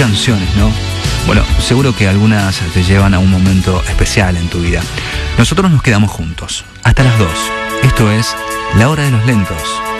canciones, ¿no? Bueno, seguro que algunas te llevan a un momento especial en tu vida. Nosotros nos quedamos juntos hasta las 2. Esto es La Hora de los Lentos.